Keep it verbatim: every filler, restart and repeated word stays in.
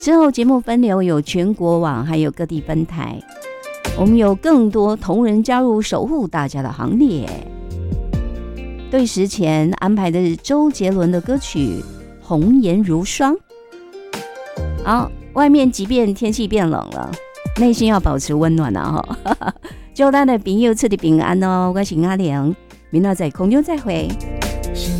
之后节目分流有全国网，还有各地分台，我们有更多同仁加入守护大家的行列。对时前安排的是周杰伦的歌曲《红颜如霜》。好，外面即便天气变冷了，内心要保持温暖啊！祝咱的朋友出得平安哦！我是阿良，明仔载空中再会。